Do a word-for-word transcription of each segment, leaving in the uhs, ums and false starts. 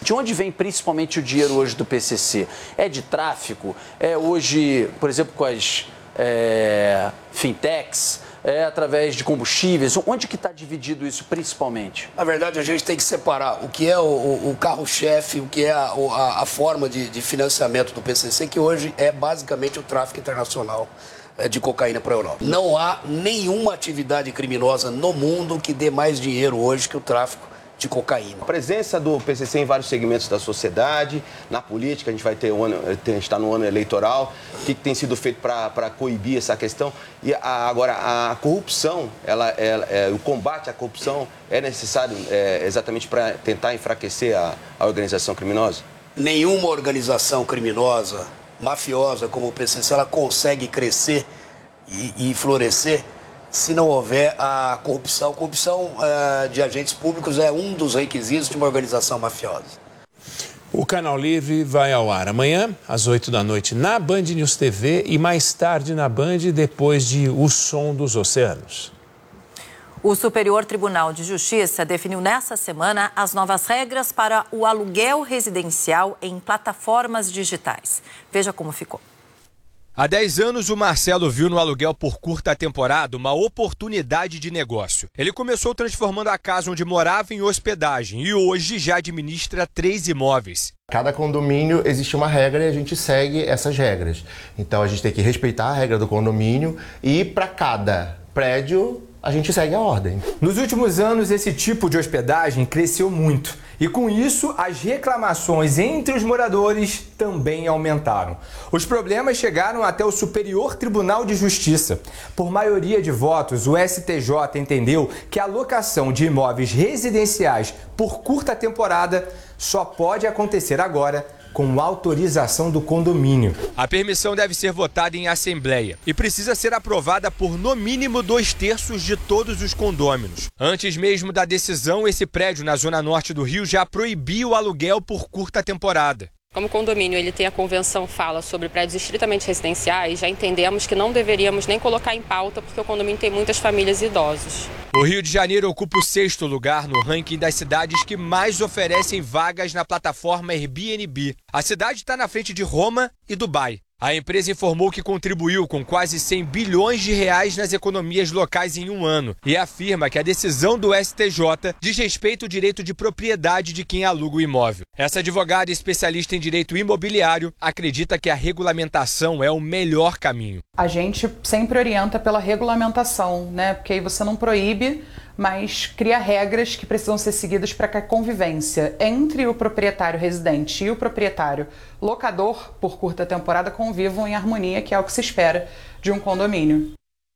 De onde vem principalmente o dinheiro hoje do P C C? É de tráfico? É hoje, por exemplo, com as é, fintechs? É através de combustíveis? Onde que está dividido isso principalmente? Na verdade, a gente tem que separar o que é o, o carro-chefe, o que é a, a, a forma de, de financiamento do P C C, que hoje é basicamente o tráfico internacional de cocaína para a Europa. Não há nenhuma atividade criminosa no mundo que dê mais dinheiro hoje que o tráfico de cocaína. A presença do P C C em vários segmentos da sociedade, na política, a gente vai ter um ano, a gente está no ano eleitoral, o que, que tem sido feito para coibir essa questão? E a, agora, a corrupção, ela, ela, é, o combate à corrupção é necessário é, exatamente para tentar enfraquecer a, a organização criminosa? Nenhuma organização criminosa, mafiosa como o P C C, ela consegue crescer e, e florescer se não houver a corrupção. Corrupção uh, de agentes públicos é um dos requisitos de uma organização mafiosa. O Canal Livre vai ao ar amanhã, às oito da noite, na Band News T V e mais tarde na Band, depois de O Som dos Oceanos. O Superior Tribunal de Justiça definiu nessa semana as novas regras para o aluguel residencial em plataformas digitais. Veja como ficou. Há dez anos, o Marcelo viu no aluguel por curta temporada uma oportunidade de negócio. Ele começou transformando a casa onde morava em hospedagem e hoje já administra três imóveis. Cada condomínio existe uma regra e a gente segue essas regras. Então a gente tem que respeitar a regra do condomínio e para cada prédio a gente segue a ordem. Nos últimos anos, esse tipo de hospedagem cresceu muito. E com isso, as reclamações entre os moradores também aumentaram. Os problemas chegaram até o Superior Tribunal de Justiça. Por maioria de votos, o S T J entendeu que a locação de imóveis residenciais por curta temporada só pode acontecer agora com autorização do condomínio. A permissão deve ser votada em assembleia e precisa ser aprovada por no mínimo dois terços de todos os condôminos. Antes mesmo da decisão, esse prédio na zona norte do Rio já proibia o aluguel por curta temporada. Como o condomínio ele tem a convenção fala sobre prédios estritamente residenciais, já entendemos que não deveríamos nem colocar em pauta porque o condomínio tem muitas famílias e idosos. O Rio de Janeiro ocupa o sexto lugar no ranking das cidades que mais oferecem vagas na plataforma Airbnb. A cidade está na frente de Roma e Dubai. A empresa informou que contribuiu com quase cem bilhões de reais nas economias locais em um ano e afirma que a decisão do S T J diz respeito ao direito de propriedade de quem aluga o imóvel. Essa advogada especialista em direito imobiliário acredita que a regulamentação é o melhor caminho. A gente sempre orienta pela regulamentação, né? Porque aí você não proíbe, mas cria regras que precisam ser seguidas para que a convivência entre o proprietário residente e o proprietário locador por curta temporada convivam em harmonia, que é o que se espera de um condomínio.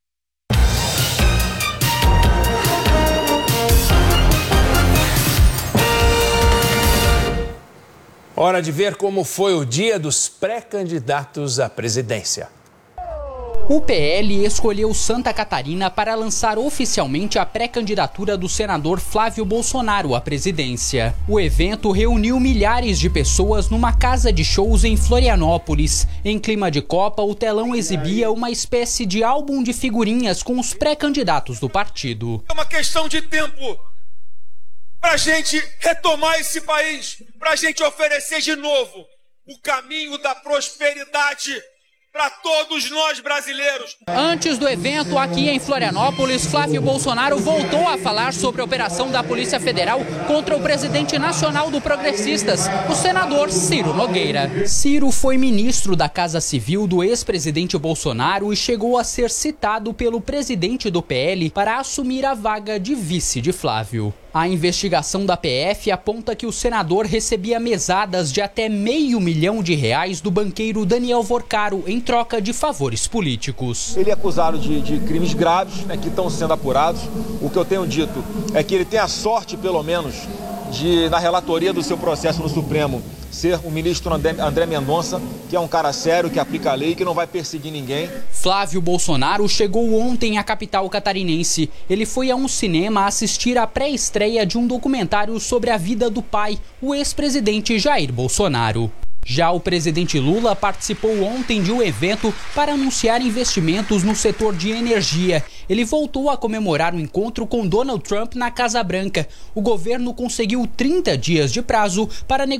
Hora de ver como foi o dia dos pré-candidatos à presidência. O P L escolheu Santa Catarina para lançar oficialmente a pré-candidatura do senador Flávio Bolsonaro à presidência. O evento reuniu milhares de pessoas numa casa de shows em Florianópolis. Em clima de Copa, o telão exibia uma espécie de álbum de figurinhas com os pré-candidatos do partido. É uma questão de tempo para a gente retomar esse país, para a gente oferecer de novo o caminho da prosperidade para todos nós brasileiros. Antes do evento aqui em Florianópolis, Flávio Bolsonaro voltou a falar sobre a operação da Polícia Federal contra o presidente nacional do Progressistas, o senador Ciro Nogueira. Ciro foi ministro da Casa Civil do ex-presidente Bolsonaro e chegou a ser citado pelo presidente do P L para assumir a vaga de vice de Flávio. A investigação da P F aponta que o senador recebia mesadas de até meio milhão de reais do banqueiro Daniel Vorcaro em troca de favores políticos. Ele é acusado de, de crimes graves, né, que estão sendo apurados. O que eu tenho dito é que ele tem a sorte, pelo menos, de, na relatoria do seu processo no Supremo, ser o ministro André Mendonça, que é um cara sério, que aplica a lei, que não vai perseguir ninguém. Flávio Bolsonaro chegou ontem à capital catarinense. Ele foi a um cinema assistir à pré-estreia de um documentário sobre a vida do pai, o ex-presidente Jair Bolsonaro. Já o presidente Lula participou ontem de um evento para anunciar investimentos no setor de energia. Ele voltou a comemorar o encontro com Donald Trump na Casa Branca. O governo conseguiu trinta dias de prazo para negociar